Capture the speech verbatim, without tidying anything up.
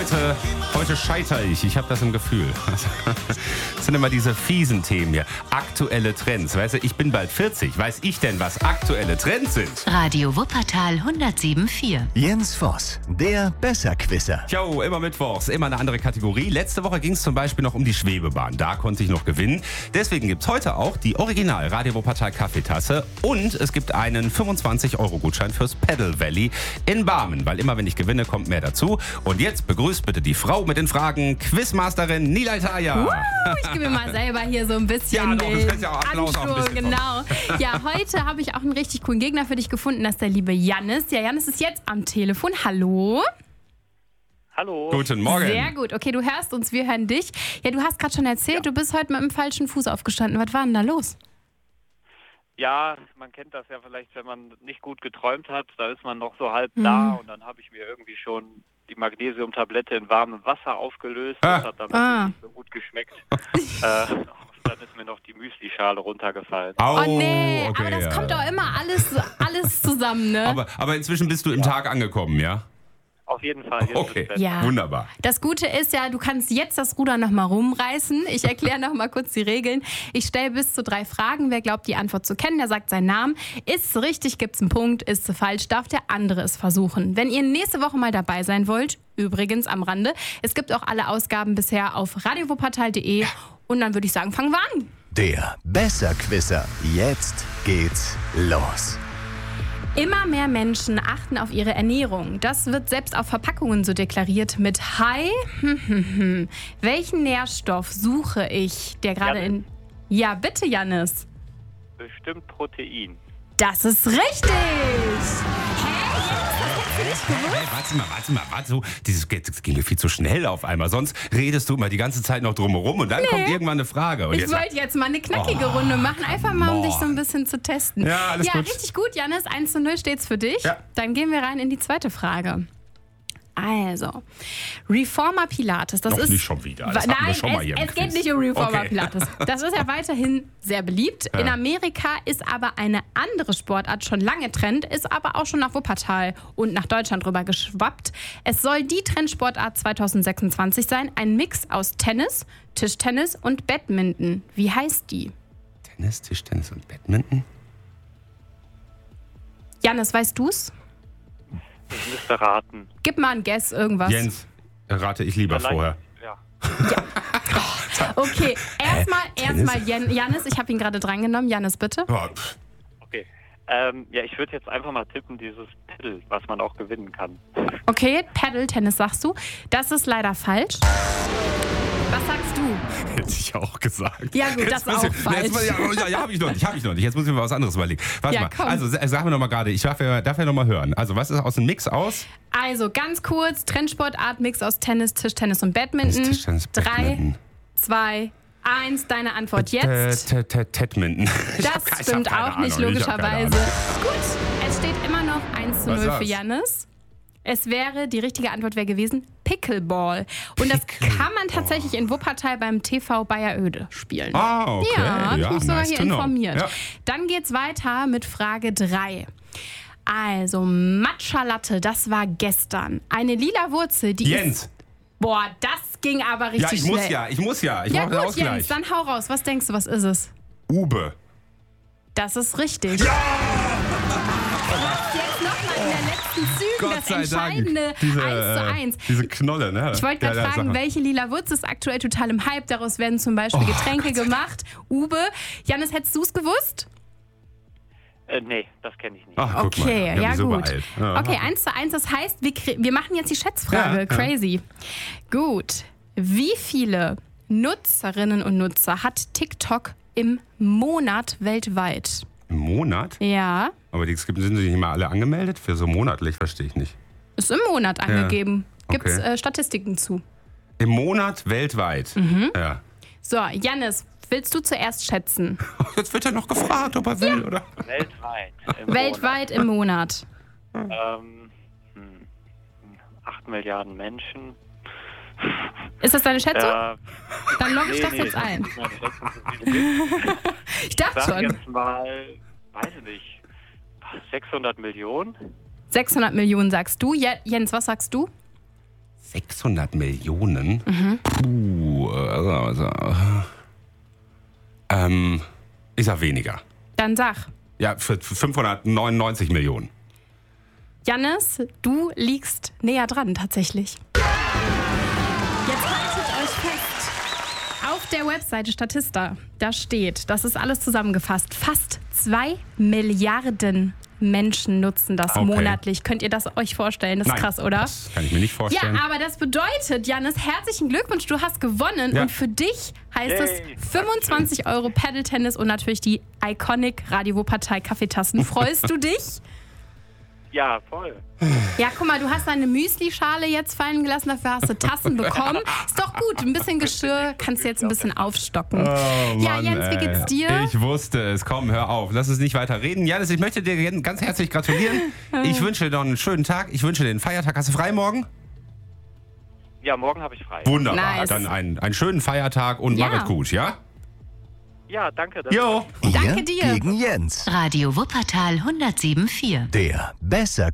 heute, heute scheitere ich. Ich habe das im Gefühl. Das sind immer diese fiesen Themen hier. Aktuelle Trends. Weißt du, ich bin bald vierzig. Weiß ich denn, was aktuelle Trends sind? Radio Wuppertal hundertsieben Komma vier. Jens Voss, der Besserquisser. Jo, immer mittwochs, immer eine andere Kategorie. Letzte Woche ging es zum Beispiel noch um die Schwebebahn. Da konnte ich noch gewinnen. Deswegen gibt es heute auch die Original Radio Wuppertal Kaffeetasse. Und es gibt einen fünfundzwanzig Euro Gutschein fürs Pedal Valley in Barmen. Weil immer, wenn ich gewinne, kommt mehr dazu. Und jetzt begrüßt bitte die Frau mit den Fragen, Quizmasterin Nilay Taya. Uh, ich gebe mir mal selber hier so ein bisschen ja, doch, das den kannst ja auch Applaus auch ein bisschen genau. Ja, heute habe ich auch einen richtig coolen Gegner für dich gefunden. Das ist der liebe Jannis. Ja, Jannis ist jetzt am Telefon. Hallo. Hallo. Guten Morgen. Sehr gut. Okay, du hörst uns, wir hören dich. Ja, du hast gerade schon erzählt, ja. Du bist heute mit dem falschen Fuß aufgestanden. Was war denn da los? Ja, man kennt das ja vielleicht, wenn man nicht gut geträumt hat, da ist man noch so halb Mhm. da und dann habe ich mir irgendwie schon die Magnesiumtablette in warmem Wasser aufgelöst. Ah. Das hat dann Ah. nicht so gut geschmeckt. äh, dann ist mir noch die Müslischale runtergefallen. Oh, Oh nee, okay, aber das ja. kommt doch immer alles, alles zusammen, ne? Aber, aber inzwischen bist du im Tag angekommen, ja? Auf jeden Fall. Jetzt Okay, ist es Ja. wunderbar. Das Gute ist ja, du kannst jetzt das Ruder nochmal rumreißen. Ich erkläre nochmal kurz die Regeln. Ich stelle bis zu drei Fragen. Wer glaubt, die Antwort zu kennen, der sagt seinen Namen. Ist es richtig, gibt es einen Punkt. Ist es falsch, darf der andere es versuchen. Wenn ihr nächste Woche mal dabei sein wollt, übrigens am Rande, es gibt auch alle Ausgaben bisher auf radio wuppertal punkt de. Und dann würde ich sagen, fangen wir an. Der Besserquisser. Jetzt geht's los. Immer mehr Menschen achten auf ihre Ernährung. Das wird selbst auf Verpackungen so deklariert mit High. Welchen Nährstoff suche ich, der gerade in... Ja, bitte, Jannis. bestimmt Protein. Das ist richtig. Hä? Jannis, das hättest du nicht gewusst? Hey, warte mal, warte mal, warte so. Dieses, das ging mir viel zu schnell auf einmal. Sonst redest du immer die ganze Zeit noch drumherum und dann kommt irgendwann eine Frage. Und Ich jetzt, wollte jetzt mal eine knackige Oh, Runde machen, einfach mal, um come dich so ein on. bisschen zu testen. Ja, alles ja gut. richtig gut, Jannis. eins zu null steht's für dich. Ja. Dann gehen wir rein in die zweite Frage. Also, Reformer Pilates, das Noch ist... nicht schon wieder. Das hatten Nein, wir schon mal es, hier im es geht Quiz. nicht um Reformer Okay. Pilates. Das ist ja weiterhin sehr beliebt. Ja. In Amerika ist aber eine andere Sportart schon lange Trend, ist aber auch schon nach Wuppertal und nach Deutschland rüber geschwappt. Es soll die Trendsportart zwanzig sechsundzwanzig sein, ein Mix aus Tennis, Tischtennis und Badminton. Wie heißt die? Tennis, Tischtennis und Badminton? Jannis, weißt du's? Ich müsste raten. Gib mal ein Guess, irgendwas. Jens, rate ich lieber Vielleicht- vorher. Ja. Okay, erstmal, Tennis? erstmal Jan, Jannis, ich habe ihn gerade drangenommen. Jannis, bitte. Ja, pff. Okay. Ähm, ja, ich würde jetzt einfach mal tippen, dieses Pedal, was man auch gewinnen kann. Okay, Paddle, Tennis sagst du. Das ist leider falsch. Was sagst du? Hätte ich auch gesagt. Ja, gut, das ist muss auch ich- falsch. Jetzt, muss ich- ja, ja, ja habe ich noch nicht, habe ich noch nicht. Jetzt muss ich mir was anderes überlegen. Warte Ja, mal, komm. also sag mir noch mal gerade, ich darf ja, darf ja noch mal hören. Also was ist aus dem Mix aus? Also ganz kurz, Trendsportart, Mix aus Tennis, Tischtennis und Badminton. Tischtennis, Drei, Badminton. zwei, eins, deine Antwort jetzt. T- T- Tedminton. Ich hab Das ke- ich hab stimmt keine auch nicht, Ahnung. Ich hab keine logischerweise. Ahnung. Gut, es steht immer noch eins zu Was null war's? für Jannis. Es wäre, die richtige Antwort wäre gewesen, Pickleball. Und das kann man tatsächlich in Wuppertal beim T V Bayeröde spielen. Ah, okay. Ja, hab ich mich sogar nice hier to know. informiert. Ja. Dann geht's weiter mit Frage drei. Also, Matcha Latte, das war gestern. Eine lila Wurzel, die ist... Jens. Boah, das ging aber richtig Ja, ich schnell. muss ja, ich muss ja. Ich Ja brauche den gut, Ausgleich. Jens, dann hau raus. Was denkst du, was ist es? Ube. Das ist richtig. Ja! Jetzt nochmal in den letzten Zügen Gott das sei entscheidende Dank. Diese, eins zu eins. Äh, diese Knolle, ne? Ich wollte gerade Ja, ja, fragen, sag mal. welche lila Wurzel ist aktuell total im Hype? Daraus werden zum Beispiel Oh, Getränke gemacht. Ube. Jannis, hättest du es gewusst? Äh, nee, das kenne ich nicht. Ach, guck mal. Okay, Ich hab ja mich so gut. beeilt. Ja. Okay, eins zu eins, das heißt, wir, krie- wir machen jetzt die Schätzfrage. Ja, ja. Crazy. Gut. Wie viele Nutzerinnen und Nutzer hat TikTok im Monat weltweit? Im Monat? Ja, Aber die sind sie nicht mal alle angemeldet? Für so monatlich, verstehe ich nicht. ist im Monat angegeben. Gibt es Okay. äh, Statistiken zu. Im Monat weltweit? Mhm. Ja. So, Jannis, willst du zuerst schätzen? Jetzt wird er noch gefragt, ob er will, oder? Weltweit. Im Weltweit im Monat. Monat. Ähm, hm, acht Milliarden Menschen. Ist das deine Schätzung? Ja, Dann logge ich nee, das nee, jetzt ein. ist meine Schätzung, so viele gibt. Ich dachte Sag schon. jetzt mal, weiß ich nicht, sechshundert Millionen? sechshundert Millionen sagst du. Je- Jens, was sagst du? sechshundert Millionen? Mhm. Puh, also, also, ähm, ist er weniger. Dann sag. Ja, für fünfhundertneunundneunzig Millionen. Jannis, du liegst näher dran tatsächlich. Jetzt haltet euch fest. Auf der Webseite Statista, da steht, das ist alles zusammengefasst, fast zwei Milliarden Menschen nutzen das Okay. monatlich. Könnt ihr das euch vorstellen? Das ist Nein, krass, oder? Das kann ich mir nicht vorstellen. Ja, aber das bedeutet, Jannis, herzlichen Glückwunsch, du hast gewonnen. Ja. Und für dich heißt Yay, es fünfundzwanzig Euro Paddle-Tennis und natürlich die Iconic Radio Wuppertal Kaffeetassen. Freust du dich? Ja, voll. Ja, guck mal, du hast deine Müsli-Schale jetzt fallen gelassen, dafür hast du Tassen bekommen. Ist doch gut, ein bisschen Geschirr kannst du jetzt ein bisschen aufstocken. Oh, ja, Mann, Jens, wie geht's dir? ey. Ich wusste es. Komm, hör auf. Lass uns nicht weiter reden. Janis, ich möchte dir ganz herzlich gratulieren. Ich wünsche dir noch einen schönen Tag. Ich wünsche dir einen Feiertag. Hast du frei morgen? Ja, morgen habe ich frei. Wunderbar. Nice. Dann einen, einen schönen Feiertag und Ja. mach es gut, ja? Ja, danke. das- Jo. Ihr Danke dir. gegen Jens. Radio Wuppertal hundertsieben Komma vier. Der Besser